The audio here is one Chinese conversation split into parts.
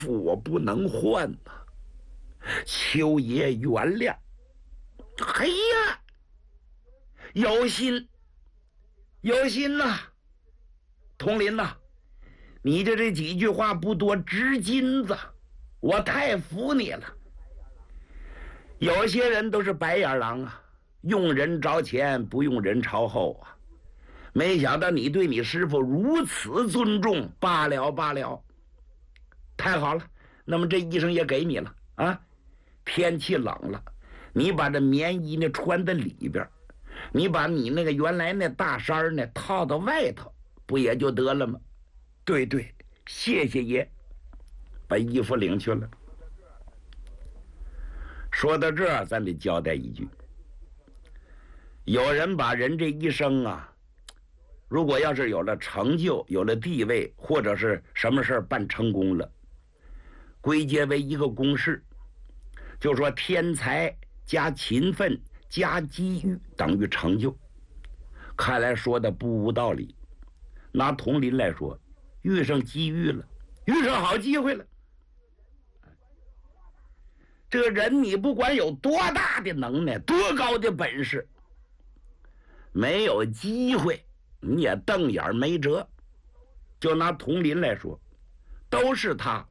我不能换呐，求爷原谅。嘿呀，有心有心呐，佟林呐，你这几句话不多值金子，我太服你了。有些人都是白眼狼啊，用人着前，不用人朝后啊。没想到你对你师傅如此尊重，罢了罢了，太好了。那么这衣裳也给你了啊。天气冷了，你把这棉衣呢穿在里边，你把你那个原来那大衫呢套到外头，不也就得了吗？对对，谢谢爷，把衣服领去了。说到这儿，咱得交代一句：有人把人这一生啊，如果要是有了成就，有了地位，或者是什么事儿办成功了，归结为一个公式，就说天才加勤奋加机遇等于成就。看来说的不无道理。拿佟林来说，遇上机遇了，遇上好机会了。这个人你不管有多大的能耐，多高的本事，没有机会你也瞪眼没辙。就拿佟林来说，都是他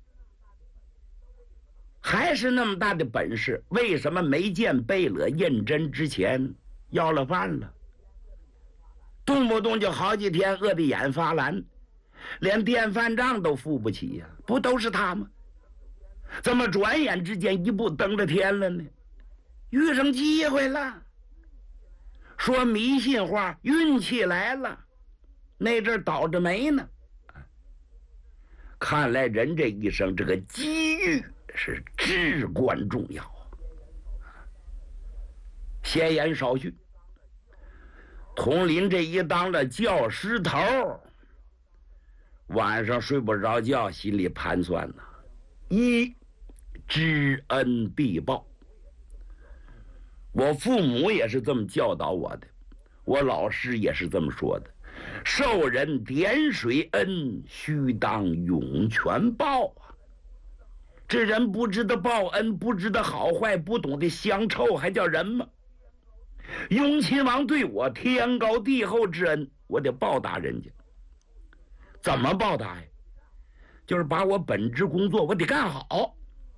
还是那么大的本事，为什么没见贝勒胤禛之前要了饭了？动不动就好几天饿得眼发蓝，连电饭账都付不起呀，不都是他吗？怎么转眼之间一步登了天了呢？遇上机会了。说迷信话，运气来了，那阵倒着霉呢。看来人这一生，这个机遇是至关重要。闲言少叙，佟林这一当了教师头，晚上睡不着觉，心里盘算呢：一，知恩必报。我父母也是这么教导我的，我老师也是这么说的：受人点水恩，须当涌泉报啊！这人不知道报恩，不知道好坏，不懂得乡臭，还叫人吗？雍亲王对我天高地厚之恩，我得报答人家。怎么报答呀？就是把我本职工作我得干好，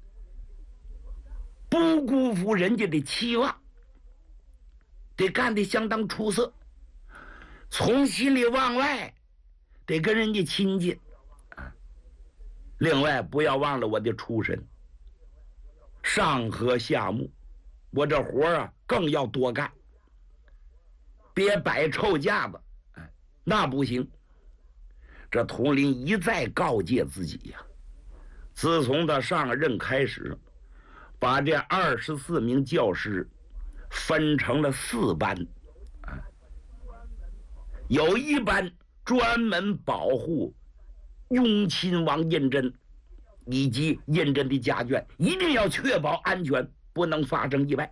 不辜负人家的期望，得干得相当出色，从心里往外得跟人家亲近。另外不要忘了我的出身，上河下牧，我这活啊更要多干，别摆臭架子，那不行。这佟林一再告诫自己呀，自从他上任开始，把这24名教师分成了4班，有一班专门保护雍亲王胤禛以及胤禛的家眷，一定要确保安全，不能发生意外。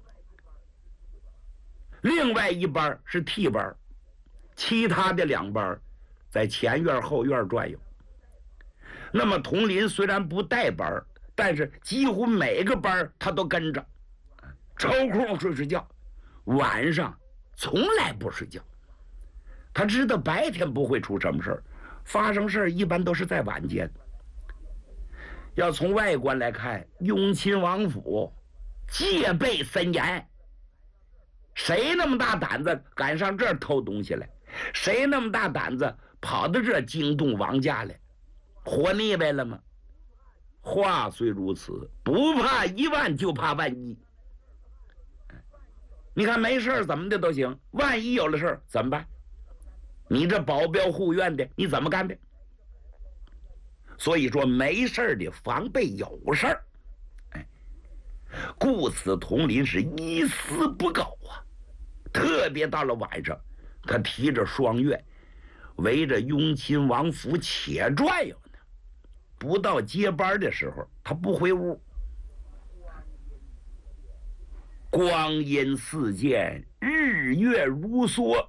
另外一班是替班，其他的2班在前院后院转悠。那么佟林虽然不带班，但是几乎每个班他都跟着，抽空睡觉，晚上从来不睡觉。他知道白天不会出什么事儿，发生事儿一般都是在晚间。要从外观来看，雍亲王府戒备森严，谁那么大胆子敢上这儿偷东西来？谁那么大胆子跑到这儿惊动王家来？活腻歪了吗？话虽如此，不怕1万就怕万一。你看没事怎么的都行，万一有了事怎么办？你这保镖护院的你怎么干的？所以说没事的防备有事儿，故此佟林是一丝不苟啊。特别到了晚上，他提着双钺围着雍亲王府且转悠呢。不到接班的时候，他不回屋。光阴似箭，日月如梭，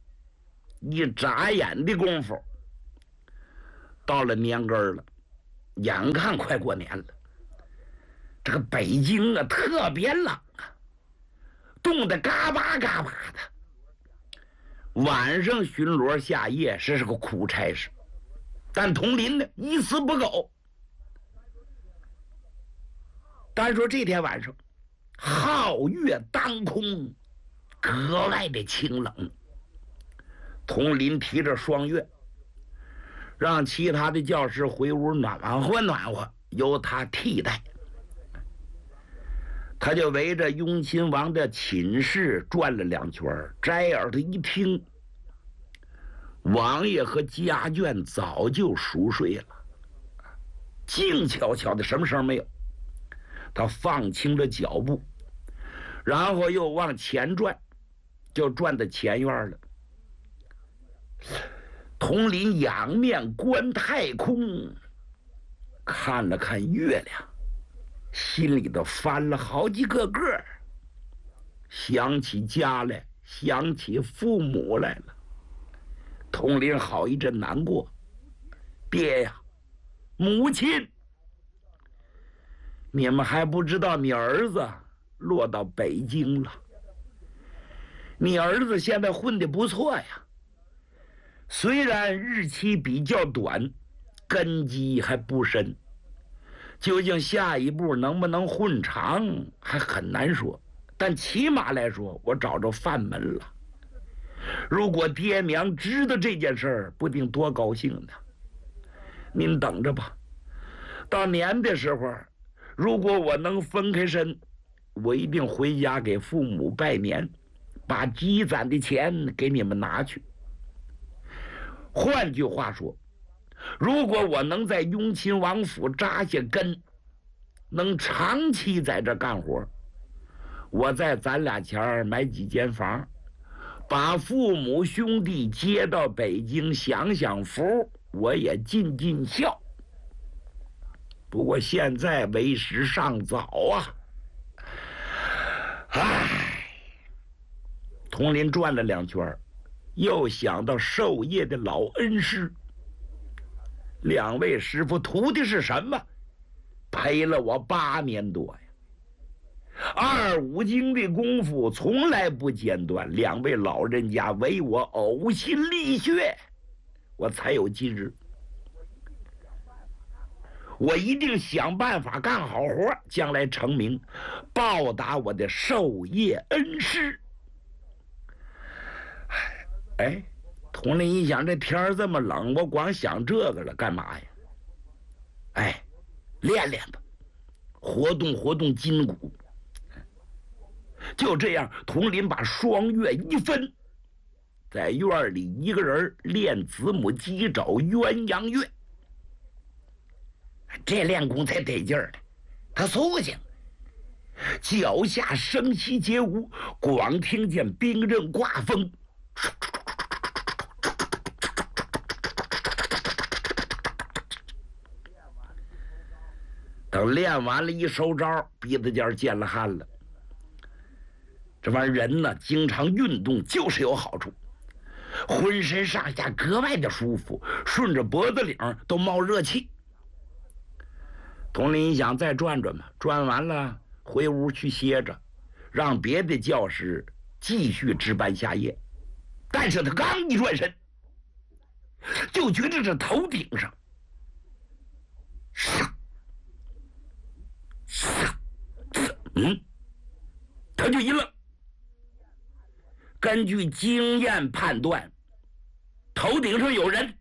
一眨眼的功夫，到了年根了。 眼看快过年了，这个北京啊特别冷啊，冻得嘎巴嘎巴的。晚上巡逻下夜是个苦差事，但佟林呢一丝不苟。单说这天晚上，皓月当空，格外的清冷。佟林提着双月，让其他的教师回屋暖和暖和，由他替代。他就围着雍亲王的寝室转了2圈，摘耳朵一听，王爷和家眷早就熟睡了，静悄悄的，什么声没有。他放轻了脚步，然后又往前转，就转到前院了。佟林仰面观太空，看了看月亮，心里头翻了好几个个，想起家来，想起父母来了。佟林好一阵难过，爹呀，母亲，你们还不知道你儿子落到北京了。你儿子现在混得不错呀，虽然日期比较短，根基还不深，究竟下一步能不能混长还很难说，但起码来说我找着范门了。如果爹娘知道这件事儿，不定多高兴呢。您等着吧，到年的时候，如果我能分开身，我一定回家给父母拜年，把积攒的钱给你们拿去。换句话说，如果我能在雍亲王府扎下根，能长期在这干活，我再攒俩钱买几间房，把父母兄弟接到北京享享福，我也尽尽孝。不过现在为时尚早啊。唉，佟林转了2圈，又想到授业的老恩师。2位师傅图的是什么？陪了我8年多呀，2、5经的功夫从来不间断。2位老人家为我呕心沥血，我才有今日。我一定想办法干好活，将来成名，报答我的授业恩师。哎，佟林一想，这天儿这么冷，我光想这个了，干嘛呀？哎，练练吧，活动活动筋骨。就这样，佟林把双月一分，在院里一个人练子母鸡爪鸳鸯乐。这练功才得劲儿呢，他苏醒，脚下声息皆无，光听见兵刃刮风。等练完了一收招，鼻子尖见了汗了。这玩意儿人呢，经常运动就是有好处，浑身上下格外的舒服，顺着脖子领都冒热气。佟林一想再转转吧，转完了回屋去歇着，让别的教师继续值班下夜。但是他刚一转身，就觉得这头顶上他就一愣。根据经验判断，头顶上有人。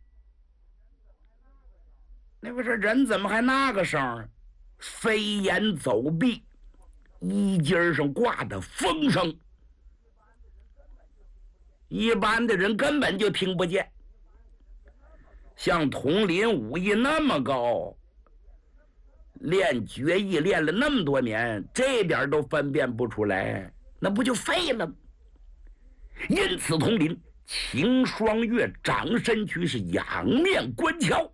那不是人怎么还那个声？飞檐走壁，衣襟上挂的风声，一般的人根本就听不见。像佟林武艺那么高，练绝艺练了那么多年，这点都分辨不出来，那不就废了吗？因此佟林擎双月，掌身躯，是仰面观瞧。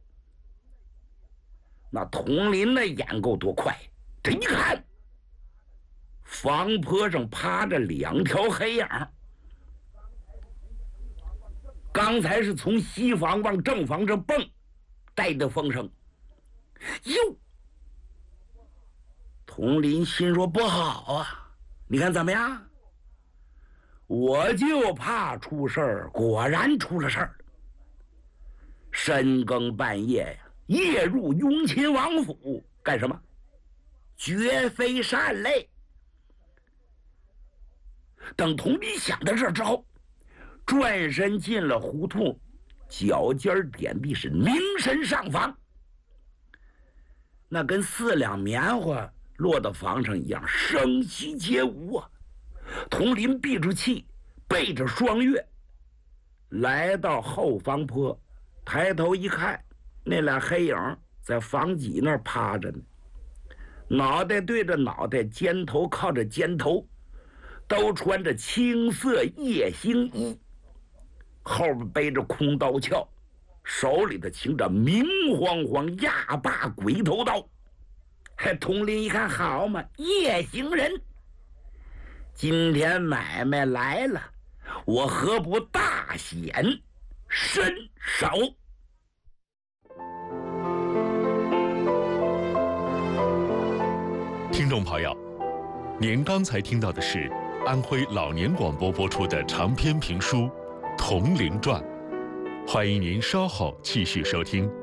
那佟林的眼够多快，这一看，房坡上趴着2条黑影，刚才是从西房往正房这蹦，带的风声， 哟，佟林心说不好啊，你看怎么样？我就怕出事儿，果然出了事儿。深更半夜呀，夜入雍亲王府干什么？绝非善类。等佟林想到这之后，转身进了胡同，脚尖点地是凝神上房，那跟4两棉花落到房上一样，声息皆无啊。佟林闭住气，背着双月来到后房坡，抬头一看，那俩黑影在房脊那儿趴着呢，脑袋对着脑袋，肩头靠着肩头，都穿着青色夜行衣，后边背着空刀鞘，手里头擎着明晃晃压把鬼头刀。佟林一看，好嘛，夜行人，今天买卖来了，我何不大显身手？ 听众朋友，您刚才听到的是安徽老年广播播出的长篇评书《铜陵传》，欢迎您稍后继续收听。